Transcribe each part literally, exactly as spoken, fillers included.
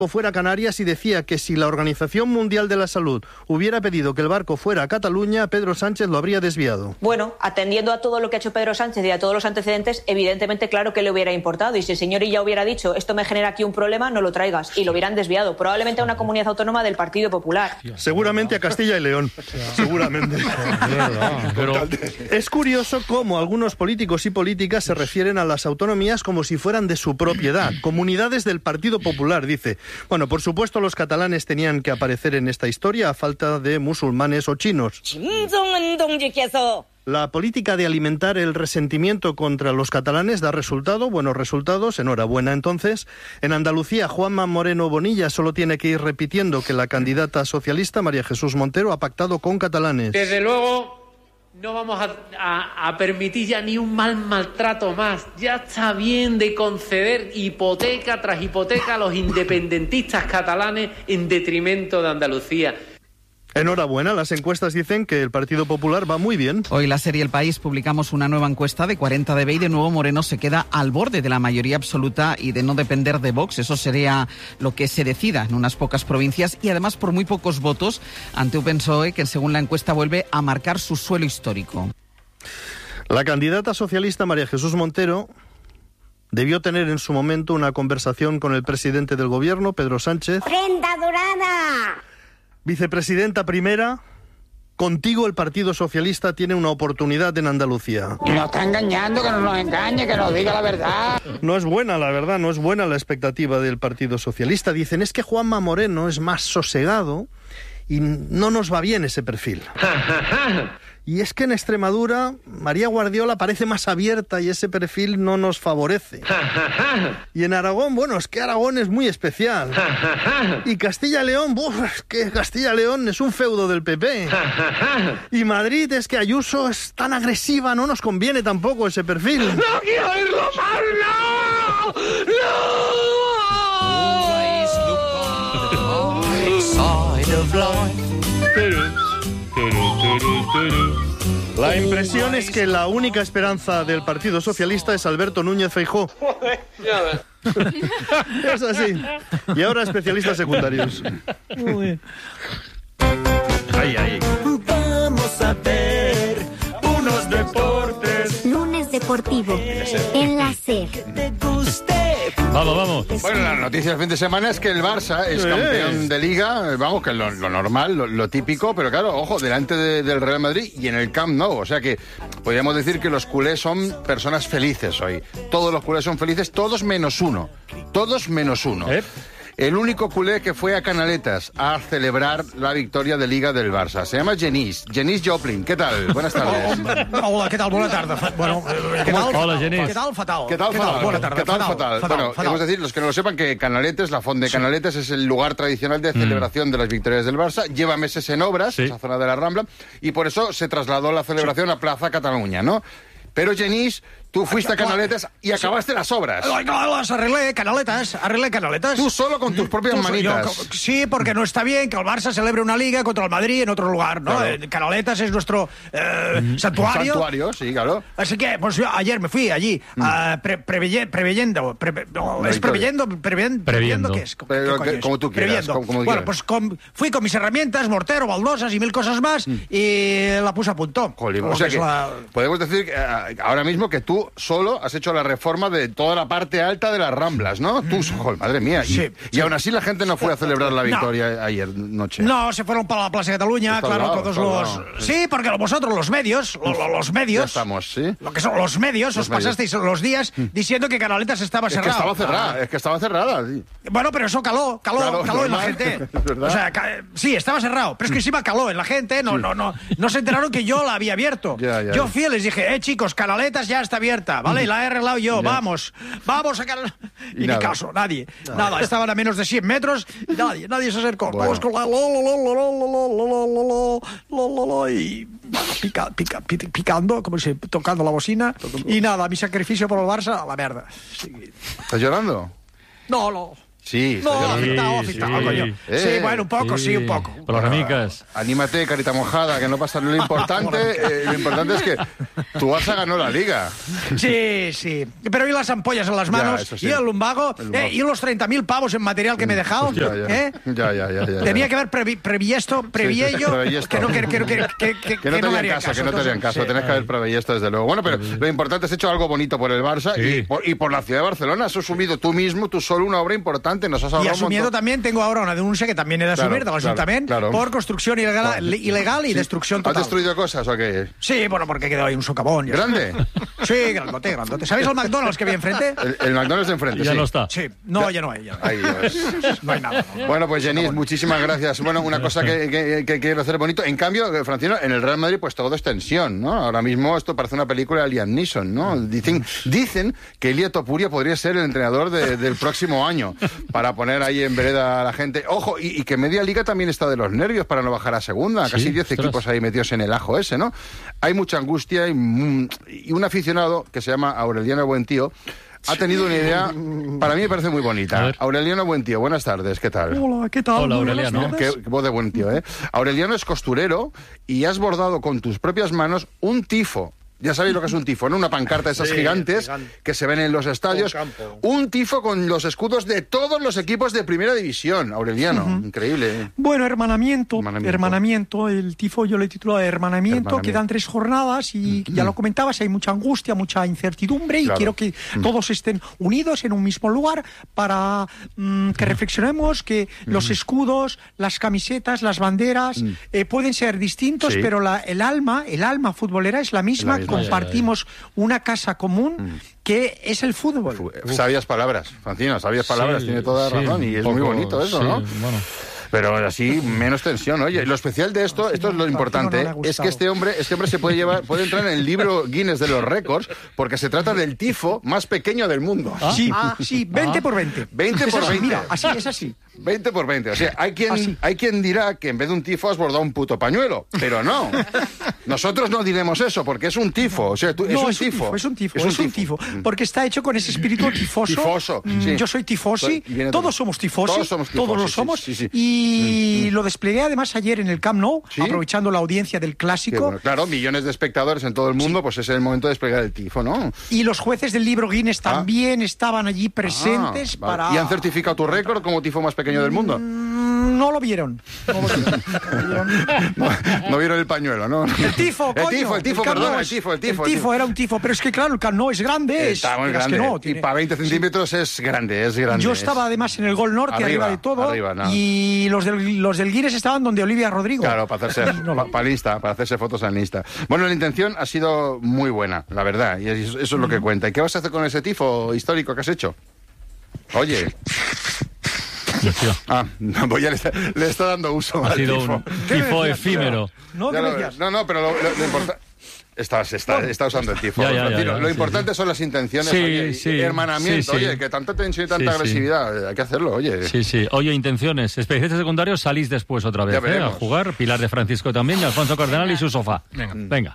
fuera a Canarias y decía que si la Organización Mundial de la Salud hubiera pedido que el barco fuera a Cataluña, Pedro Sánchez lo habría desviado. Bueno, atendiendo a todo lo que ha hecho Pedro Sánchez y a todos los antecedentes, evidentemente claro que le hubiera importado. Y si el señor Illa hubiera dicho, esto me genera aquí un problema, no lo traigas. Y lo hubieran desviado, probablemente a una comunidad autónoma del Partido Popular. Seguramente a Castilla y León. Seguramente. Pero es curioso cómo algunos políticos y políticas se refieren a las autonomías como si fueran de su propiedad. Comunidades del Partido Popular, dice. Bueno, por supuesto los catalanes tenían que aparecer en esta historia a falta de musulmanes o chinos. La política de alimentar el resentimiento contra los catalanes da resultado, buenos resultados, enhorabuena entonces. En Andalucía, Juanma Moreno Bonilla solo tiene que ir repitiendo que la candidata socialista, María Jesús Montero, ha pactado con catalanes. Desde luego no vamos a, a, a permitir ya ni un mal maltrato más. Ya está bien de conceder hipoteca tras hipoteca a los independentistas catalanes en detrimento de Andalucía. Enhorabuena, las encuestas dicen que el Partido Popular va muy bien. Hoy la serie El País publicamos una nueva encuesta de cuarenta de B y de nuevo Moreno se queda al borde de la mayoría absoluta y de no depender de Vox. Eso sería lo que se decida en unas pocas provincias y además por muy pocos votos ante un P S O E que según la encuesta vuelve a marcar su suelo histórico. La candidata socialista María Jesús Montero debió tener en su momento una conversación con el presidente del gobierno, Pedro Sánchez. ¡Prenda dorada! Vicepresidenta primera, contigo el Partido Socialista tiene una oportunidad en Andalucía. Nos está engañando, que no nos engañe, que nos diga la verdad. No es buena, la verdad, no es buena la expectativa del Partido Socialista. Dicen, es que Juanma Moreno es más sosegado y no nos va bien ese perfil. Y es que en Extremadura María Guardiola parece más abierta y ese perfil no nos favorece. Y en Aragón, bueno, es que Aragón es muy especial. Y Castilla y León, uf, es que Castilla y León es un feudo del P P. Y Madrid es que Ayuso es tan agresiva, no nos conviene tampoco ese perfil. ¡No quiero oírlo más! La impresión es que la única esperanza del Partido Socialista es Alberto Núñez Feijóo. Es así. Y ahora especialistas secundarios. Ay, ay. Vamos a ver unos deportes. Lunes Deportivo en la SER. Vamos, vamos. Bueno, la noticia del fin de semana es que el Barça es campeón de Liga, vamos, que es lo, lo normal, lo, lo típico, pero claro, ojo, delante de, del Real Madrid y en el Camp Nou, o sea que podríamos decir que los culés son personas felices hoy. Todos los culés son felices, todos menos uno, todos menos uno. ¿Eh? El único culé que fue a Canaletas a celebrar la victoria de Liga del Barça. Se llama Genís, Genís Joplin. ¿Qué tal? Buenas tardes. Hola, ¿qué tal? Buena tarde. Bueno, ¿qué tal? Hola, Genís. ¿Qué tal? Fatal. ¿Qué tal? Fatal. Buena tarde. ¿Qué tal? Fatal. Fatal. Bueno, fatal. hemos de decir, los que no lo sepan, que Canaletes, la Font de Canaletes, es el lugar tradicional de celebración mm. de las victorias del Barça. Lleva meses en obras, sí. esa zona de la Rambla, y por eso se trasladó la celebración sí. a Plaza Cataluña, ¿no? Pero, Genís, tú fuiste a Canaletas y acabaste sí. las obras. Las arreglé, Canaletas, arreglé Canaletas. Tú solo con tus propias Tú, manitas. Yo, sí, porque no está bien que el Barça celebre una liga contra el Madrid en otro lugar, ¿no? Claro. Canaletas es nuestro eh, mm. santuario. Santuario, sí, claro. Así que, pues yo ayer me fui allí, mm. uh, pre, preveye, preveyendo, pre, no, es preveyendo, preveyendo, previendo, ¿qué es? ¿Qué, Pero, qué que, como tú quieras, como, como Bueno, quieras. pues con, fui con mis herramientas, mortero, baldosas y mil cosas más, mm. y la puse a punto. Jolín, o sea que, que la... podemos decir que, uh, ahora mismo que tú solo has hecho la reforma de toda la parte alta de las Ramblas, ¿no? Tú, oh, madre mía. Y, sí, y sí. aún así la gente no fue a celebrar la victoria no. ayer noche. No, se fueron para la Plaza de Cataluña, está claro, lado, todos los... Lado. Sí, porque vosotros, los medios, los, los medios... Ya estamos, ¿sí? Lo que son los medios, los os medios. Pasasteis los días diciendo que Canaletas estaba es cerrado. Que estaba cerrada, ah. Es que estaba cerrada, sí. Bueno, pero eso caló, caló, claro, caló en la gente. O sea, ca... sí, estaba cerrado, pero es que encima caló en la gente, no, sí. no, no, no se enteraron que yo la había abierto. Ya, ya, yo ya. fui y les dije, eh, chicos, Canaletas ya está abierta, ¿vale? Y la he arreglado yo, ya. vamos, vamos a Canaletas. Y, y ni caso, nadie, nada. nada, estaban a menos de cien metros, y nadie, nadie se acercó. Bueno. Vamos con la lo, lo, lo, lo, lo, y pica, pica, pica, picando, como si tocando la bocina, y nada, mi sacrificio por el Barça, a la mierda. Sí. ¿Estás llorando? No, no. Sí, No, sí, afectado, afectado, sí. coño. Eh, Sí, bueno, un poco, sí, un poco. Por las amigas. Anímate, carita mojada, que no pasa lo importante. eh, lo importante es que tu Barça ganó la Liga. Sí, sí. Pero y las ampollas en las manos, Ya, eso sí. y el lumbago, El lumbago. eh, y los treinta mil pavos en material que me he dejado. Ya, ya. ¿eh? Ya, ya, ya, ya, Tenía ya. que haber previ previsto, previeyo, previsto. que no, que, que, que, que, que, Que no te me harían harían caso, que no te entonces, harían caso. sí. Tenés que haber previsto esto, desde luego. Bueno, pero lo importante es hecho algo bonito por el Barça Sí. y, por, y por la ciudad de Barcelona. Has asumido tú mismo, tú solo, una obra importante. Nos has Y ahorrado un asumiendo montón. también, tengo ahora una denuncia que también he de Claro, asumir del claro, Ayuntamiento claro. por construcción ilegal, ilegal y Sí. destrucción ¿Has total. destruido cosas o qué? Sí, bueno, porque quedó ahí un socavón. ya ¿Grande? está. Sí, grandote, grandote. ¿Sabéis el McDonald's que vi enfrente? El, el McDonald's de enfrente, Ya sí. no está. Sí, no, ya no hay. Ya no hay. Ay, Dios. No hay nada. ¿no? Bueno, pues Genís, muchísimas gracias. Bueno, una cosa que, que, que quiero hacer bonito. En cambio, eh, Francino, en el Real Madrid pues todo es tensión, ¿no? Ahora mismo esto parece una película de Liam Neeson, ¿no? Dicen, dicen que Elia Topuria podría ser el entrenador de- del próximo año para poner ahí en vereda a la gente. Ojo, y, y que Media Liga también está de los nervios para no bajar a segunda. Sí, Casi diez ostras. equipos ahí metidos en el ajo ese, ¿no? Hay mucha angustia y, mm, y un aficionado que se llama Aureliano Buentío ha tenido una idea, para mí me parece muy A bonita. ver. Aureliano Buentío, buenas tardes, ¿qué tal? Hola, ¿qué tal? Hola, Muy buenas Aureliano. tardes. Qué, qué voz de buen tío, ¿eh? Aureliano es costurero y has bordado con tus propias manos un tifo. Ya sabéis lo que es un tifo, ¿no? Una pancarta de esas Sí, gigantes gigante. que se ven en los estadios. Un campo. Un tifo con los escudos de todos los equipos de primera división. Aureliano, increíble. ¿eh? Bueno, hermanamiento, Hermanamiento. hermanamiento, el tifo yo le he titulado hermanamiento, Hermanamiento. quedan tres jornadas y ya lo comentabas, hay mucha angustia, mucha incertidumbre y Claro. quiero que todos estén unidos en un mismo lugar para mm, que reflexionemos que los escudos, las camisetas, las banderas eh, pueden ser distintos, Sí. pero la, el alma, el alma futbolera es la misma, La misma. compartimos una casa común que es el fútbol. Fu- Sabias palabras, Francino, sabias palabras, Sí, tiene toda sí, razón y es un muy poco, bonito eso, sí, ¿no? Bueno. Pero así, menos tensión. Oye, lo especial de esto, esto es lo Francino importante, no le ha es gustado. que este hombre, este hombre se puede llevar, puede entrar en el libro Guinness de los récords, porque se trata del tifo más pequeño del mundo. Sí, sí, veinte por veinte. veinte Es por así, veinte. Mira, así, es así. veinte por veinte. O sea, hay quien, Así. hay quien dirá que en vez de un tifo has bordado un puto pañuelo. Pero no. Nosotros no diremos eso, porque es un tifo. O sea, tú, es, No, un tifo. es un tifo, es un tifo, porque está hecho con ese espíritu tifoso. Tifoso, Mm, sí. Yo soy tifosi, Y viene todos todo. somos tifosi, Todos somos todos lo tifosi, somos, sí, sí, sí. y lo desplegué además ayer en el Camp Nou, ¿Sí? aprovechando la audiencia del Que, clásico, bueno, claro, millones de espectadores en todo el mundo, pues es el momento de desplegar el tifo, ¿no? y los jueces del libro Guinness Ah. también estaban allí presentes Ah, vale. para... ¿Y han certificado tu récord como tifo más pequeño del mundo? Mm, no lo vieron. No lo vieron. No lo vieron. No, no vieron el pañuelo, ¿no? El tifo, El coño. tifo, el tifo, Camp perdón, Nou el es- tifo, el tifo. El tifo era un tifo, pero es que claro, el Camp Nou es grande. es- Está muy digas grande. que no, y tiene- para veinte centímetros es grande, es grande. Yo es- estaba además en el Gol Norte, arriba, Arriba, de todo, arriba, no. y los del, los del Guinness estaban donde Olivia Rodrigo. Claro, para hacerse, pa- para el Insta, para hacerse fotos en Insta. Bueno, la intención ha sido muy buena, la verdad, y eso, eso es lo que cuenta. ¿Y qué vas a hacer con ese tifo histórico que has hecho? Oye. Ah, no, pues ya le está, le está dando uso Ha al sido tifo. un ¿Qué me tifo decías? efímero. No, Ya ¿qué lo- decías? no, no, pero lo, lo- lo importante... Está, se está, está usando el tifo. Ya, ya, ya, Francino. ya, lo sí, importante sí. son las intenciones, Sí, oye, y- sí, y hermanamiento. sí, sí. Oye, que tanta tensión y tanta Sí, sí. agresividad, hay que hacerlo, oye. Sí, sí. Oye, intenciones. Especialistas secundarios, salís después otra vez Ya ¿eh? a veremos. jugar. Pilar de Francisco también y Alfonso Cardenal y su sofá. Venga. Venga.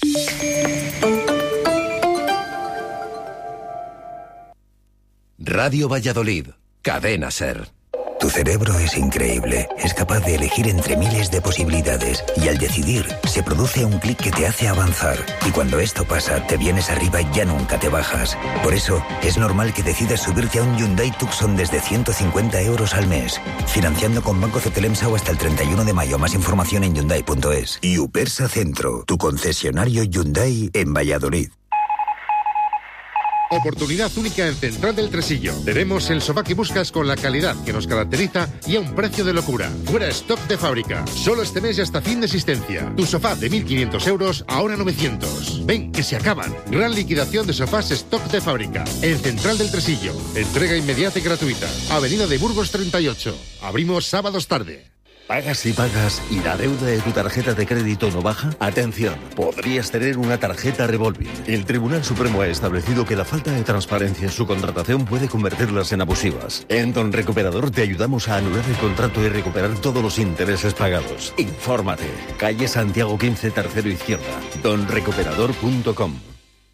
Radio Valladolid, Cadena Ser. Tu cerebro es increíble, es capaz de elegir entre miles de posibilidades y al decidir se produce un clic que te hace avanzar y cuando esto pasa te vienes arriba y ya nunca te bajas. Por eso es normal que decidas subirte a un Hyundai Tucson desde ciento cincuenta euros al mes, financiando con Banco Cetelemsau hasta el treinta y uno de mayo. Más información en Hyundai punto es. Y Upersa Centro, tu concesionario Hyundai en Valladolid. Oportunidad única en Central del Tresillo. Tenemos el sofá que buscas con la calidad que nos caracteriza y a un precio de locura. Fuera stock de fábrica. Solo este mes y hasta fin de existencia. Tu sofá de mil quinientos euros, ahora novecientos. Ven, que se acaban. Gran liquidación de sofás stock de fábrica. En Central del Tresillo. Entrega inmediata y gratuita. Avenida de Burgos treinta y ocho. Abrimos sábados tarde. ¿Pagas y pagas y la deuda de tu tarjeta de crédito no baja? Atención, podrías tener una tarjeta revolving. El Tribunal Supremo ha establecido que la falta de transparencia en su contratación puede convertirlas en abusivas. En Don Recuperador te ayudamos a anular el contrato y recuperar todos los intereses pagados. Infórmate. Calle Santiago quince, tercero izquierda. don recuperador punto com.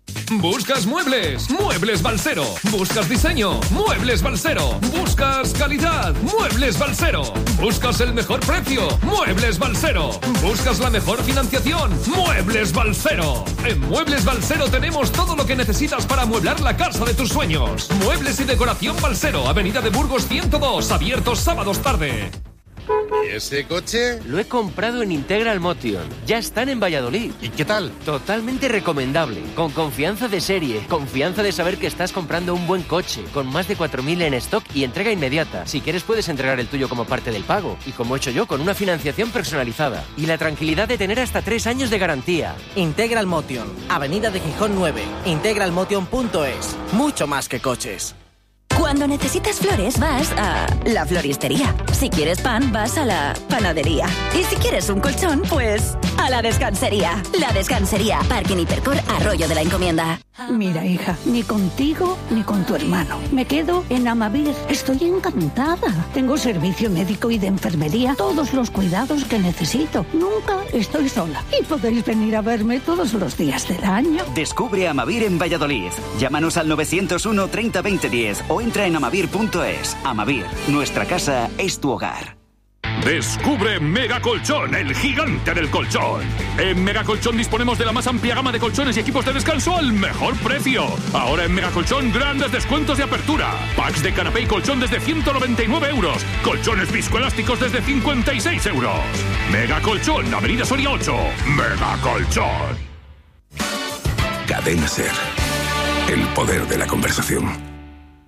¿Buscas muebles? Muebles Balsero. ¿Buscas diseño? Muebles Balsero. ¿Buscas calidad? Muebles Balsero. ¿Buscas el mejor precio? Muebles Balsero. ¿Buscas la mejor financiación? Muebles Balsero. En Muebles Balsero tenemos todo lo que necesitas para amueblar la casa de tus sueños. Muebles y decoración Balsero, Avenida de Burgos ciento dos, abiertos sábados tarde. ¿Y ese coche? Lo he comprado en Integral Motion. Ya están en Valladolid. ¿Y qué tal? Totalmente recomendable. Con confianza de serie. Confianza de saber que estás comprando un buen coche. Con más de cuatro mil en stock y entrega inmediata. Si quieres puedes entregar el tuyo como parte del pago. Y como he hecho yo, con una financiación personalizada. Y la tranquilidad de tener hasta tres años de garantía. Integral Motion. Avenida de Gijón nueve. integralmotion punto es. Mucho más que coches. Cuando necesitas flores, vas a la floristería. Si quieres pan, vas a la panadería. Y si quieres un colchón, pues a la descansería. La Descansería, Parking Hipercor, Arroyo de la Encomienda. Mira, hija, ni contigo ni con tu hermano. Me quedo en Amavir. Estoy encantada. Tengo servicio médico y de enfermería, todos los cuidados que necesito. Nunca estoy sola. Y podéis venir a verme todos los días del año. Descubre Amavir en Valladolid. Llámanos al novecientos uno treinta veinte diez o entra en amavir punto es. Amavir, nuestra casa es tu hogar. Descubre Mega Colchón, el gigante del colchón. En Mega Colchón disponemos de la más amplia gama de colchones y equipos de descanso al mejor precio. Ahora en Mega Colchón, grandes descuentos de apertura. Packs de canapé y colchón desde ciento noventa y nueve euros. Colchones viscoelásticos desde cincuenta y seis euros. Mega Colchón, Avenida Soria ocho. Mega Colchón. Cadena SER. El poder de la conversación.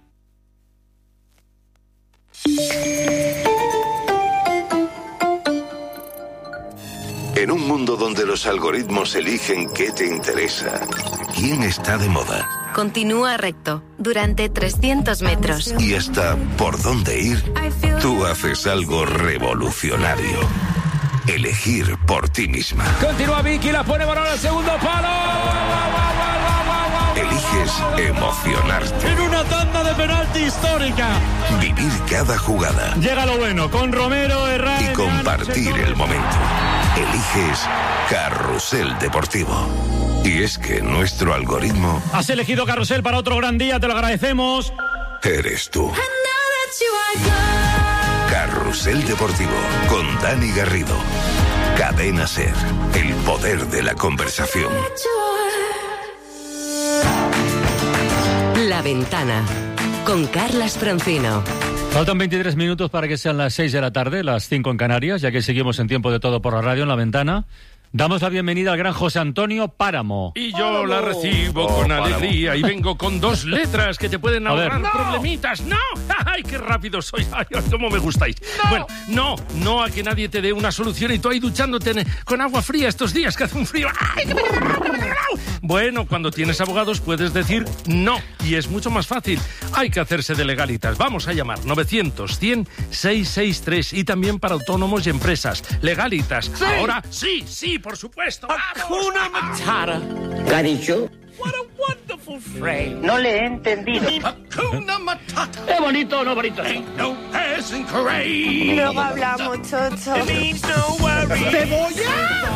En un mundo donde los algoritmos eligen qué te interesa, quién está de moda Continúa recto durante trescientos metros. y hasta por dónde ir, tú haces algo revolucionario. Elegir por ti misma. Continúa Vicky, la pone balón al segundo palo. Eliges emocionarte. En una tanda de penalti histórica. Vivir cada jugada. Llega lo bueno, con Romero, Herrera... Y compartir el momento. Eliges Carrusel Deportivo. Y es que nuestro algoritmo... Has elegido Carrusel para otro gran día, te lo agradecemos. Eres tú. Carrusel Deportivo, con Dani Garrido. Cadena SER, el poder de la conversación. La Ventana, con Carlas Francino. Faltan veintitrés minutos para que sean las seis de la tarde, las cinco en Canarias, ya que seguimos en Tiempo de Todo por la radio en La Ventana. Damos la bienvenida al gran José Antonio Páramo. Y yo la recibo oh, con alegría y vengo con dos letras que te pueden ahorrar no. problemitas. ¡No! ¡Ay, qué rápido soy! ¡Ay, cómo me gustáis! No. Bueno, no, no a que nadie te dé una solución y tú ahí duchándote en, con agua fría estos días que hace un frío. ¡Ay, bueno, cuando tienes abogados puedes decir no y es mucho más fácil. Hay que hacerse de legalitas. Vamos a llamar novecientos cien seiscientos sesenta y tres y también para autónomos y empresas. Legalitas. ¿Sí? Ahora sí, sí, por supuesto. Hakuna Matata. ¿Qué ha dicho? What a wonderful phrase. No le he entendido. Hakuna Matata. ¿Es bonito o no bonito? Ain't no passing craze. Luego hablamos, chocho. It means no worries. ¡Cebolla!